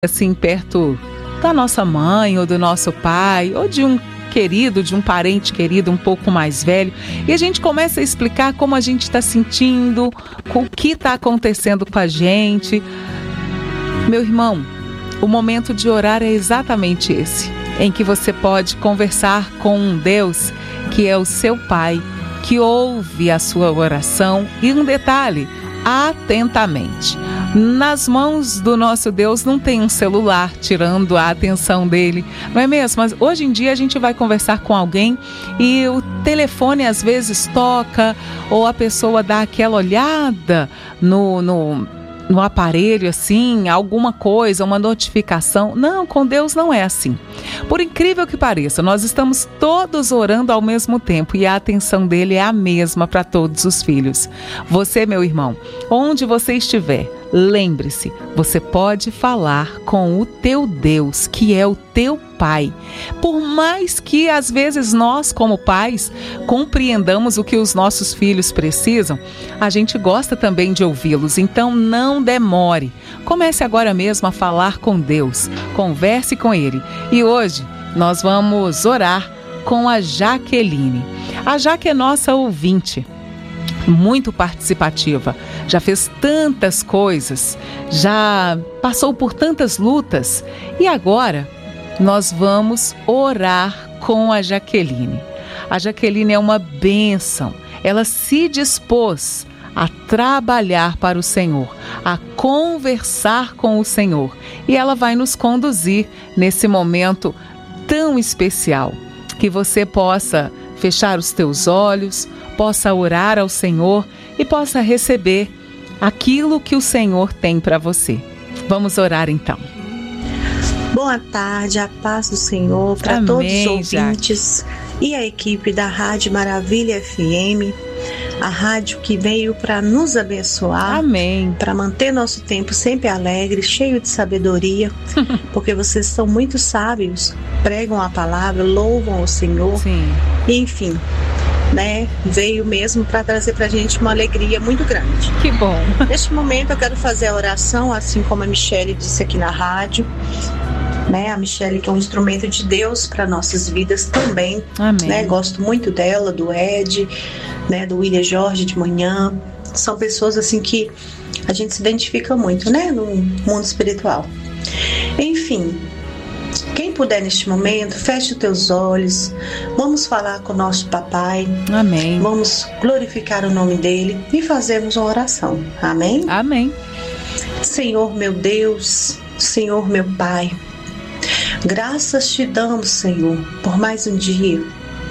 assim, perto da nossa mãe ou do nosso pai ou de um querido, de um parente querido um pouco mais velho, e a gente começa a explicar como a gente está sentindo, o que está acontecendo com a gente. Meu irmão, o momento de orar é exatamente esse, em que você pode conversar com um Deus que é o seu Pai, que ouve a sua oração e um detalhe, atentamente. Nas mãos do nosso Deus não tem um celular tirando a atenção dele, não é mesmo? Mas hoje em dia a gente vai conversar com alguém e o telefone às vezes toca ou a pessoa dá aquela olhada no aparelho, assim, alguma coisa, uma notificação. Não, com Deus não é assim. Por incrível que pareça, nós estamos todos orando ao mesmo tempo e a atenção dele é a mesma para todos os filhos. Você, meu irmão, onde você estiver, lembre-se, você pode falar com o teu Deus, que é o teu Pai. Por mais que às vezes nós, como pais, compreendamos o que os nossos filhos precisam, a gente gosta também de ouvi-los, então não demore. Comece agora mesmo a falar com Deus, converse com Ele. E hoje nós vamos orar com a Jaqueline. A Jaque é nossa ouvinte, muito participativa, já fez tantas coisas, já passou por tantas lutas e agora nós vamos orar com a Jaqueline. A Jaqueline é uma bênção, ela se dispôs a trabalhar para o Senhor, a conversar com o Senhor e ela vai nos conduzir nesse momento tão especial, que você possa fechar os teus olhos, possa orar ao Senhor e possa receber aquilo que o Senhor tem para você. Vamos orar então. Boa tarde, a paz do Senhor para todos os ouvintes e a equipe da Rádio Maravilha FM, a rádio que veio para nos abençoar, amém, para manter nosso tempo sempre alegre, cheio de sabedoria, porque vocês são muito sábios, pregam a palavra, louvam o Senhor. Sim. E, enfim, né, veio mesmo para trazer para a gente uma alegria muito grande. Que bom. Neste momento eu quero fazer a oração, assim como a Michele disse aqui na rádio, né? A Michele, que é um instrumento de Deus para nossas vidas também. Amém. Né? Gosto muito dela, do Ed, né? Do William Jorge de manhã. São pessoas assim que a gente se identifica muito, né? No mundo espiritual. Enfim, quem puder neste momento, feche os teus olhos. Vamos falar com o nosso papai. Amém. Vamos glorificar o nome dele e fazermos uma oração. Amém? Amém. Senhor meu Deus, Senhor meu Pai, graças te damos, Senhor, por mais um dia.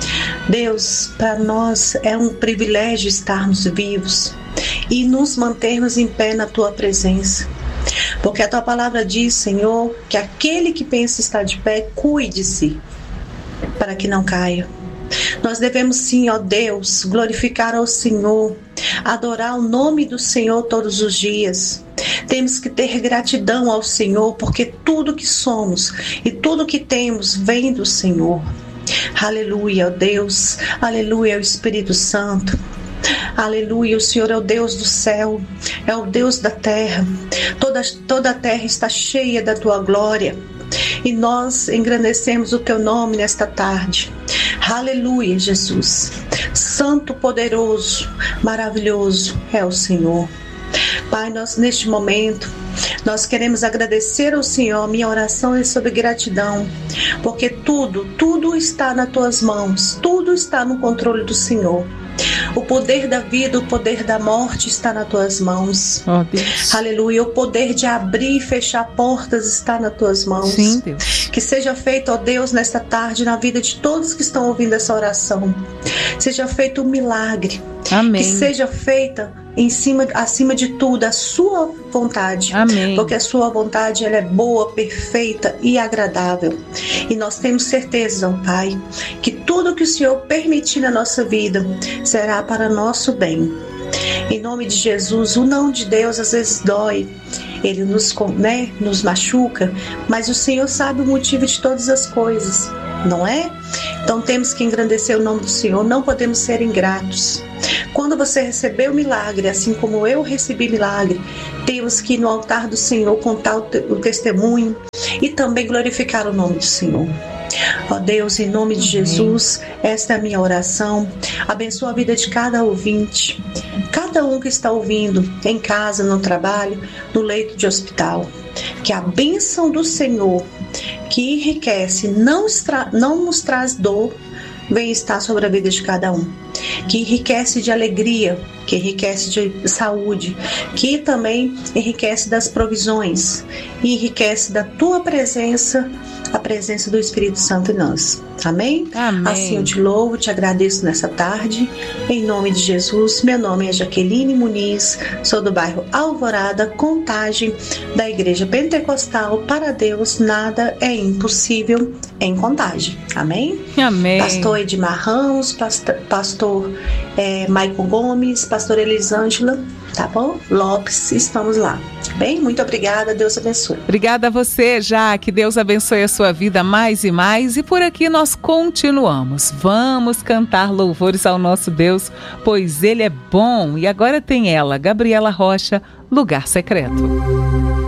Deus, para nós é um privilégio estarmos vivos e nos mantermos em pé na tua presença. Porque a tua palavra diz, Senhor, que aquele que pensa estar de pé, cuide-se para que não caia. Nós devemos sim, ó Deus, glorificar ao Senhor, adorar o nome do Senhor todos os dias. Temos que ter gratidão ao Senhor, porque tudo que somos e tudo que temos vem do Senhor. Aleluia, ó Deus, aleluia, o Espírito Santo. Aleluia, o Senhor é o Deus do céu, é o Deus da terra. Toda a terra está cheia da tua glória. E nós engrandecemos o teu nome nesta tarde. Aleluia, Jesus. Santo, poderoso, maravilhoso é o Senhor. Pai, nós neste momento, nós queremos agradecer ao Senhor. Minha oração é sobre gratidão, porque tudo está nas tuas mãos, tudo está no controle do Senhor. O poder da vida, o poder da morte está nas tuas mãos. Oh, Deus. Aleluia. O poder de abrir e fechar portas está nas tuas mãos. Sim, Deus. Que seja feito, ó Deus, nesta tarde, na vida de todos que estão ouvindo essa oração. Seja feito um milagre. Amém. Que seja feita acima de tudo a sua vontade. Amém. Porque a sua vontade ela é boa, perfeita e agradável. E nós temos certeza, ó Pai, que tudo que o Senhor permitir na nossa vida será para nosso bem. Em nome de Jesus, o não de Deus às vezes dói. Ele nos machuca, mas o Senhor sabe o motivo de todas as coisas, não é? Então temos que engrandecer o nome do Senhor, não podemos ser ingratos. Quando você recebeu o milagre, assim como eu recebi milagre, temos que ir no altar do Senhor contar o testemunho e também glorificar o nome do Senhor. Ó Deus, em nome de Jesus, esta é a minha oração. Abençoa a vida de cada ouvinte, cada um que está ouvindo, em casa, no trabalho, no leito de hospital. Que a bênção do Senhor, que enriquece, não nos traz dor, venha estar sobre a vida de cada um. Que enriquece de alegria, que enriquece de saúde, que também enriquece das provisões, e enriquece da tua presença, a presença do Espírito Santo em nós. Amém? Amém. Assim eu te louvo, te agradeço nessa tarde, em nome de Jesus. Meu nome é Jaqueline Muniz, sou do bairro Alvorada, Contagem, da Igreja Pentecostal. Para Deus nada é impossível em Contagem. Amém? Amém. Pastor Edmar Ramos, pastor Maicon Gomes, pastor Elisângela, tá bom? Lopes, estamos lá. Bem, muito obrigada, Deus abençoe. Obrigada a você, que Deus abençoe a sua vida mais e mais. E por aqui nós continuamos. Vamos cantar louvores ao nosso Deus, pois Ele é bom. E agora tem ela, Gabriela Rocha, Lugar Secreto.